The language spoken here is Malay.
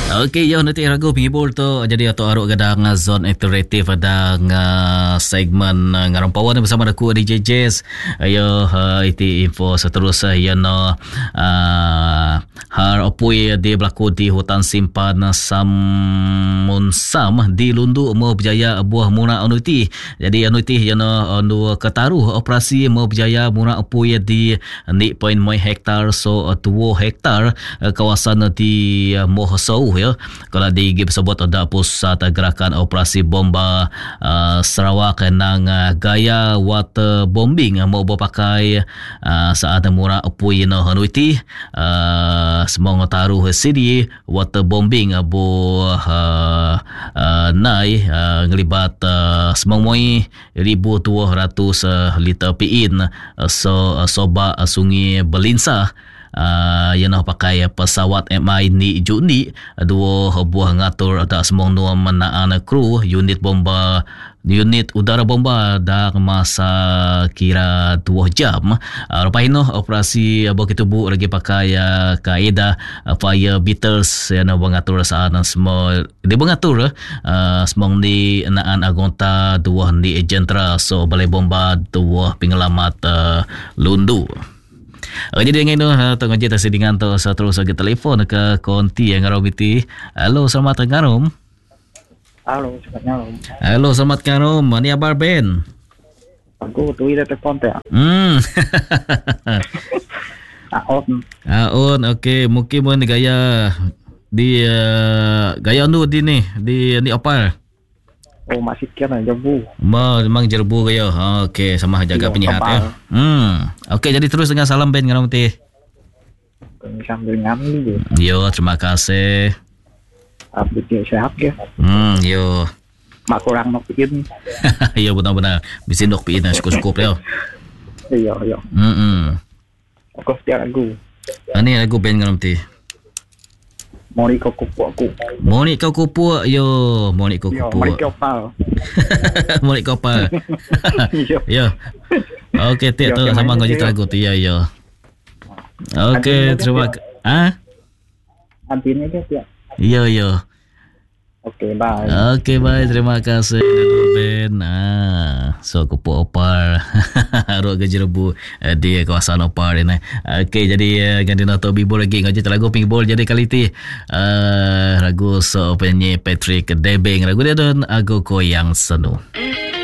Okey, yo nanti ragu pingibol tu jadi atau aruk gadang zone interaktif ada segmen ngarampawan bersama aku DJ Jazz. Ayo iti info seterusnya ya no har opui di berlaku di hutan simpan Samun Sam di Lundu mau berjaya buah murah anuiti. Jadi anuiti ya no anu ketaruh operasi mau berjaya murah opui di 0.1 hektar so 2 hektar kawasan di Mohosou ya. Kalau di sebut ada pusat gerakan operasi bomba Sarawak nang gaya water bombing mau berpakai saat murah opui no hanuiti semua taruh sidi water bombing bu nai ngelibat semua 1,200 liter pin soba sungai Belinsa yang nak pakai pesawat MI ni Juni dua buah ngatur ada semua dua menaan kru unit udara bomba dah masa kira 2 jam. Lepas itu operasi begitu bu lagi pakai kaedah fire beaters yang mengatur saat semua dia mengatur semua di naan agota dua di jentera so balai bomba dua pengalamat Lundu. Jadi dengan itu tengah jeta sedingan tu terus lagi telefon ke konti yang ngarom itu. Halo, selamat ngarom. Halo, selamat ngarom. Halo, selamat ngarom. Ni abar Ben. Aku tu ida telefon teh. Aon, okey. Mungkin mun gaya di gaya anu di ni di opal. Oh, masih kena jebu. Memang jebu gaya. Okey, sama jaga penyihat ya. Okey, jadi terus dengan salam Ben ngarom teh. Sambil ngambil. Yo, terima kasih. Update sehat ke? Yo. Mak kurang nok piin. Iya benar-benar. Bisa nok piin cukup-cukup ya. Iya. Aku setiap lagu. Ani lagu Ben ngarom teh. Mori kau kupu aku. Mori kau kupu yo, mori kau kupu. Mori kau pal. Mori kau pal. Yo. Okey, tiap tu sama ngaji lagu tu ya. Okey, terima kasih. Antinya dia tiap. Yo. Okey, bye. Okey, bye. Terima kasih Ben. So kupu opar. Aruk gejerebu di kawasan opar ini. Okey, jadi ganti nato bibol lagi ngaji lagu pingbol jadi kali ti lagu so penyanyi Patrick Debing. Lagu dia don Aku Koyang Senu.